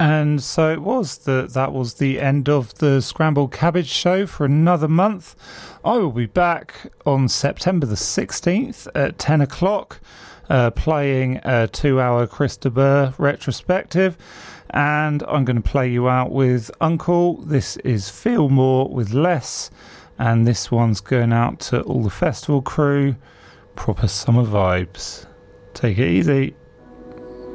And so it was that was the end of the Scrambled Cabbage show for another month. I will be back on September the 16th at 10 o'clock playing a 2-hour Chris de Burgh retrospective, and I'm going to play you out with Uncle. This is Feel More with Less, and this one's going out to all the festival crew. Proper summer vibes. Take it easy.